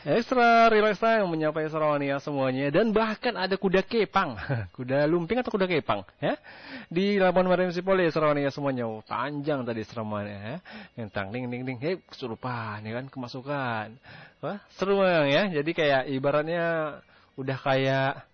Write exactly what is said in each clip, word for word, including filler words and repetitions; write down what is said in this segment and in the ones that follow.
Ekstra relax time menyapa Esronia semuanya. Dan bahkan ada kuda kepang. Kuda lumping atau kuda kepang ya. Di Labuan Bajo Sipoli Esronia semuanya. Oh, panjang tadi seramanya ya. Ngentang ding ding ding. Hei, kesurupan ya kan, kemasukan. Wah, seru Bang ya. Jadi kayak ibaratnya udah kayak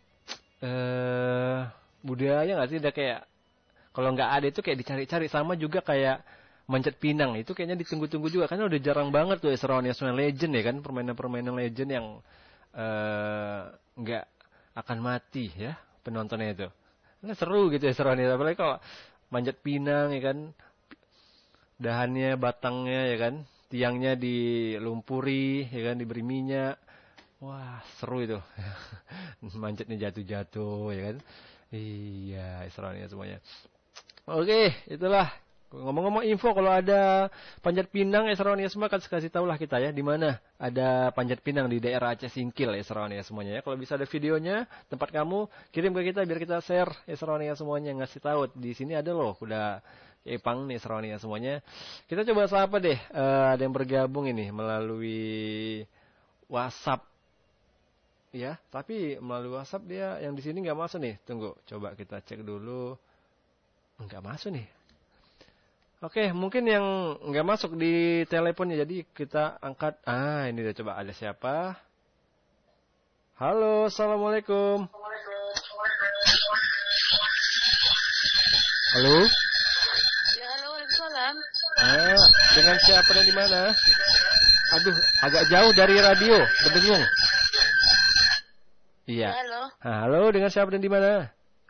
eh budaya enggak sih, udah kayak kalau nggak ada itu kayak dicari-cari. Sama juga kayak Manjat Pinang itu kayaknya ditunggu-tunggu juga karena udah jarang banget tuh Esronia Legend ya kan, permainan-permainan legend yang nggak uh, akan mati ya penontonnya itu. Karena seru gitu Esronia, apalagi kalau Manjat Pinang ya kan, dahannya, batangnya ya kan, tiangnya dilumpuri ya kan, diberi minyak. Wah, seru itu. Manjatnya jatuh-jatuh ya kan. Iya, Esronia semuanya. Oke, itulah. Ngomong-ngomong info kalau ada Panjat Pinang Esronia semua kan kasih tahu lah kita ya di mana ada Panjat Pinang di daerah Aceh Singkil Esronia semuanya ya. Kalau bisa ada videonya tempat kamu kirim ke kita biar kita share Esronia semuanya, ngasih tahu di sini ada loh kuda kepang nih Esronia semuanya. Kita coba sapa deh uh, ada yang bergabung ini melalui WhatsApp ya, tapi melalui WhatsApp dia yang di sini nggak masuk nih. Tunggu, coba kita cek dulu. Nggak masuk nih. Oke, mungkin yang nggak masuk di teleponnya, jadi kita angkat. Ah, ini udah coba ada siapa? Halo, assalamualaikum. Halo. Ya, halo, waalaikumsalam. Eh, dengan siapa dan di mana? Aduh, agak jauh dari radio, berdengung. Iya. Ya, halo. Nah, halo, dengan siapa dan di mana?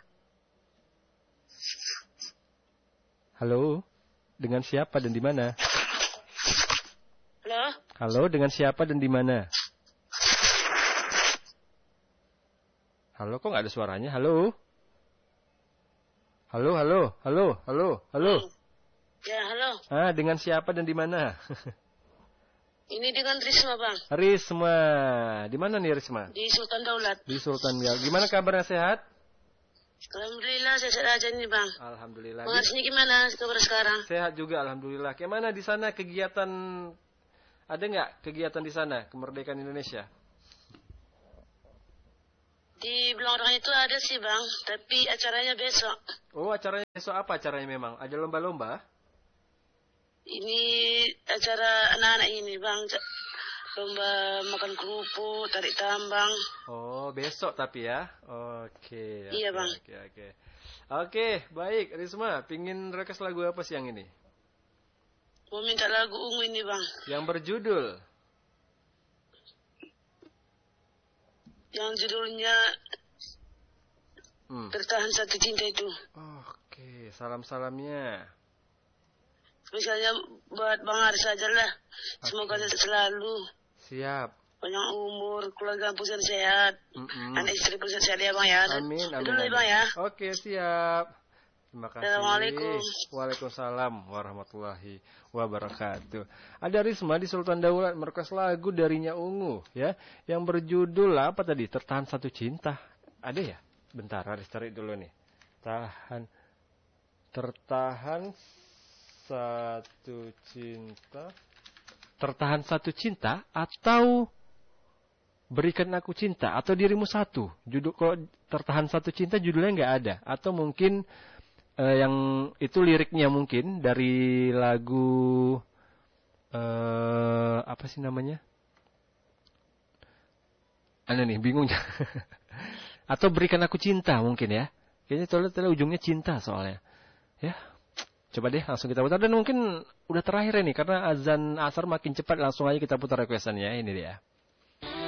Halo. Dengan siapa dan di mana? Halo. Halo, dengan siapa dan di mana? Halo, kok nggak ada suaranya? Halo. Halo, halo, halo, halo, halo. Ya, halo. Ah, dengan siapa dan di mana? Ini dengan Risma, Bang. Risma. Di mana nih Risma? Di Sultan Daulat. Di Sultan Daulat. Gimana kabarnya, sehat? Alhamdulillah sehat aja nih, Bang. Alhamdulillah. Mengarsinya gimana kabar sekarang? Sehat juga alhamdulillah. Gimana di sana kegiatan, ada nggak kegiatan di sana kemerdekaan Indonesia? Di Belorong itu ada sih, Bang, tapi acaranya besok. Oh, acaranya besok apa acaranya memang? Ada lomba-lomba? Ini acara anak-anak ini, Bang. Lomba makan kerupuk, tarik tambang. Oh, besok tapi ya. Oke. Iya, oke, Bang. Oke, oke. Oke, baik. Risma, pingin request lagu apa siang ini? Mau minta lagu Ungu ini, Bang. Yang berjudul? Yang judulnya hmm. Bertahan Satu Cinta itu. Oke, salam-salamnya. Spesialnya buat Bang Aris aja lah. Semoga okay. selalu. Siap. Panjang umur, keluarga pusat sehat. Mm-mm. Anak istri pusat sehat ya, Bang ya. Amin, amin. Dulu amin. Bang ya. Oke, siap. Terima kasih. Assalamualaikum. Waalaikumsalam warahmatullahi wabarakatuh. Ada Risma di Sultan Daulat merequest lagu darinya Ungu ya, yang berjudul apa tadi? Tertahan Satu Cinta. Ada ya? Bentar, harus cari dulu nih. Tahan Tertahan Satu Cinta. Tertahan Satu Cinta atau Berikan Aku Cinta atau Dirimu Satu. Judul kok Tertahan Satu Cinta judulnya nggak ada, atau mungkin Uh, yang itu liriknya mungkin dari lagu uh, apa sih namanya? Ada nih, bingung. Atau Berikan Aku Cinta mungkin ya. Kayaknya soalnya ujungnya cinta soalnya. Ya, coba deh langsung kita putar, dan mungkin udah terakhir ini karena azan asar makin cepat, langsung aja kita putar requestannya ini dia.